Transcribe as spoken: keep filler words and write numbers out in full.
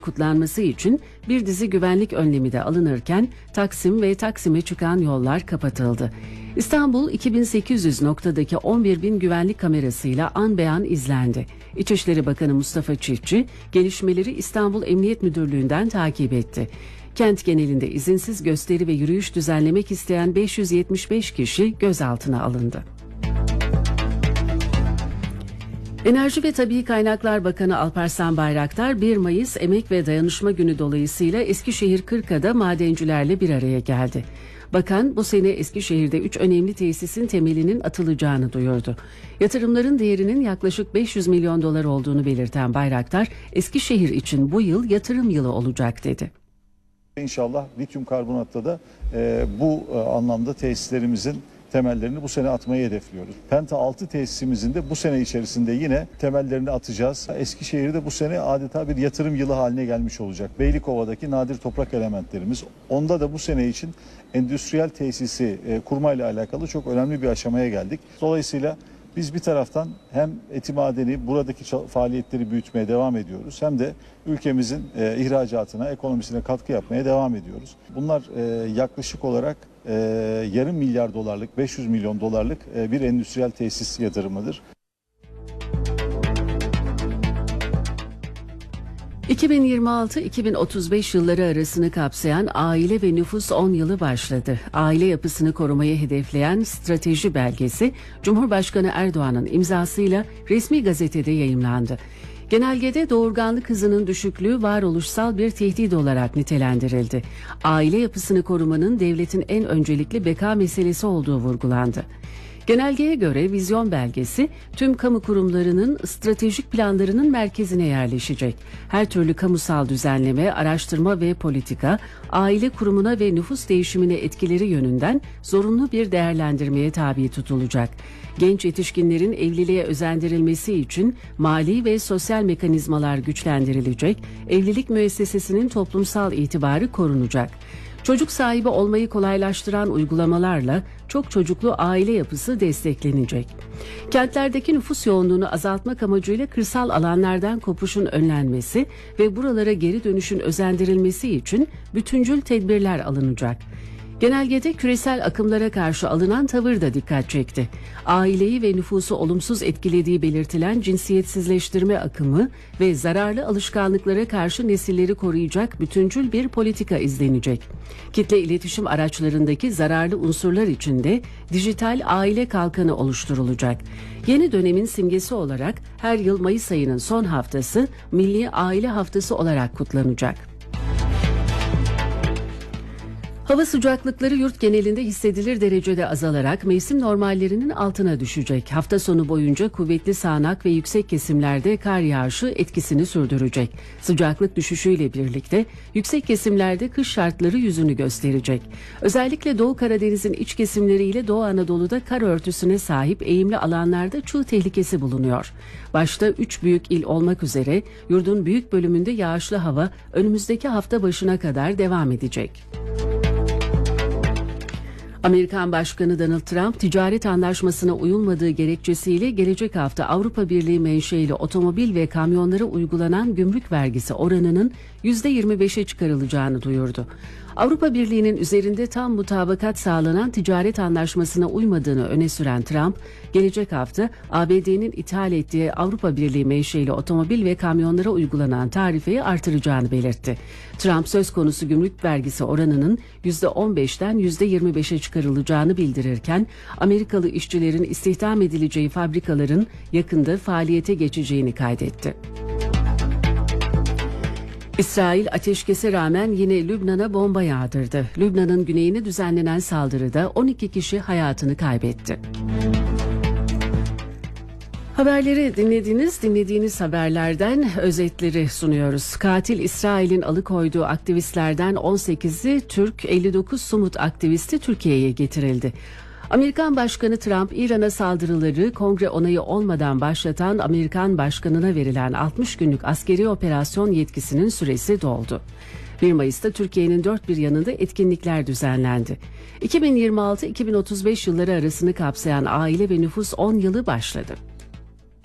kutlanması için bir dizi güvenlik önlemi de alınırken Taksim ve Taksim'e çıkan yollar kapatıldı. İstanbul iki bin sekiz yüz noktadaki on bir bin güvenlik kamerasıyla an be an izlendi. İçişleri Bakanı Mustafa Çiftçi gelişmeleri İstanbul Emniyet Müdürlüğü'nden takip etti. Kent genelinde izinsiz gösteri ve yürüyüş düzenlemek isteyen beş yüz yetmiş beş kişi gözaltına alındı. Enerji ve Tabii Kaynaklar Bakanı Alparslan Bayraktar bir Mayıs Emek ve Dayanışma Günü dolayısıyla Eskişehir Kırka'da madencilerle bir araya geldi. Bakan bu sene Eskişehir'de üç önemli tesisin temelinin atılacağını duyurdu. Yatırımların değerinin yaklaşık beş yüz milyon dolar olduğunu belirten Bayraktar, Eskişehir için bu yıl yatırım yılı olacak dedi. İnşallah lityum karbonatta da e, bu e, anlamda tesislerimizin temellerini bu sene atmayı hedefliyoruz. Penta altı tesisimizin de bu sene içerisinde yine temellerini atacağız. Eskişehir'de bu sene adeta bir yatırım yılı haline gelmiş olacak. Beylikova'daki nadir toprak elementlerimiz. Onda da bu sene için endüstriyel tesisi e, kurmayla alakalı çok önemli bir aşamaya geldik. Dolayısıyla biz bir taraftan hem eti madeni buradaki faaliyetleri büyütmeye devam ediyoruz hem de ülkemizin e, ihracatına, ekonomisine katkı yapmaya devam ediyoruz. Bunlar e, yaklaşık olarak e, yarım milyar dolarlık, beş yüz milyon dolarlık e, bir endüstriyel tesis yatırımıdır. iki bin yirmi altı iki bin otuz beş yılları arasını kapsayan Aile ve Nüfus on yılı başladı. Aile yapısını korumayı hedefleyen strateji belgesi Cumhurbaşkanı Erdoğan'ın imzasıyla resmi gazetede yayımlandı. Genelgede doğurganlık hızının düşüklüğü varoluşsal bir tehdit olarak nitelendirildi. Aile yapısını korumanın devletin en öncelikli beka meselesi olduğu vurgulandı. Genelgeye göre vizyon belgesi tüm kamu kurumlarının stratejik planlarının merkezine yerleşecek. Her türlü kamusal düzenleme, araştırma ve politika, aile kurumuna ve nüfus değişimine etkileri yönünden zorunlu bir değerlendirmeye tabi tutulacak. Genç yetişkinlerin evliliğe özendirilmesi için mali ve sosyal mekanizmalar güçlendirilecek, evlilik müessesesinin toplumsal itibarı korunacak. Çocuk sahibi olmayı kolaylaştıran uygulamalarla çok çocuklu aile yapısı desteklenecek. Kentlerdeki nüfus yoğunluğunu azaltmak amacıyla kırsal alanlardan kopuşun önlenmesi ve buralara geri dönüşün özendirilmesi için bütüncül tedbirler alınacak. Genelgede küresel akımlara karşı alınan tavır da dikkat çekti. Aileyi ve nüfusu olumsuz etkilediği belirtilen cinsiyetsizleştirme akımı ve zararlı alışkanlıklara karşı nesilleri koruyacak bütüncül bir politika izlenecek. Kitle iletişim araçlarındaki zararlı unsurlar için de dijital aile kalkanı oluşturulacak. Yeni dönemin simgesi olarak her yıl Mayıs ayının son haftası Milli Aile Haftası olarak kutlanacak. Hava sıcaklıkları yurt genelinde hissedilir derecede azalarak mevsim normallerinin altına düşecek. Hafta sonu boyunca kuvvetli sağanak ve yüksek kesimlerde kar yağışı etkisini sürdürecek. Sıcaklık düşüşüyle birlikte yüksek kesimlerde kış şartları yüzünü gösterecek. Özellikle Doğu Karadeniz'in iç kesimleriyle Doğu Anadolu'da kar örtüsüne sahip eğimli alanlarda çığ tehlikesi bulunuyor. Başta üç büyük il olmak üzere yurdun büyük bölümünde yağışlı hava önümüzdeki hafta başına kadar devam edecek. Amerikan Başkanı Donald Trump, ticaret anlaşmasına uyulmadığı gerekçesiyle gelecek hafta Avrupa Birliği menşeili otomobil ve kamyonlara uygulanan gümrük vergisi oranının yüzde yirmi beşe çıkarılacağını duyurdu. Avrupa Birliği'nin üzerinde tam mutabakat sağlanan ticaret anlaşmasına uymadığını öne süren Trump, gelecek hafta A B D'nin ithal ettiği Avrupa Birliği menşeili otomobil ve kamyonlara uygulanan tarifeyi artıracağını belirtti. Trump söz konusu gümrük vergisi oranının yüzde on beşten yüzde yirmi beşe çıkarılacağını bildirirken, Amerikalı işçilerin istihdam edileceği fabrikaların yakında faaliyete geçeceğini kaydetti. İsrail ateşkese rağmen yine Lübnan'a bomba yağdırdı. Lübnan'ın güneyine düzenlenen saldırıda on iki kişi hayatını kaybetti. Haberleri dinlediğiniz, dinlediğiniz haberlerden özetleri sunuyoruz. Katil İsrail'in alıkoyduğu aktivistlerden on sekizi Türk, elli dokuz Sumut aktivisti Türkiye'ye getirildi. Amerikan Başkanı Trump, İran'a saldırıları kongre onayı olmadan başlatan Amerikan Başkanı'na verilen altmış günlük askeri operasyon yetkisinin süresi doldu. bir Mayıs'ta Türkiye'nin dört bir yanında etkinlikler düzenlendi. iki bin yirmi altı iki bin otuz beş yılları arasını kapsayan Aile ve Nüfus on yılı başladı.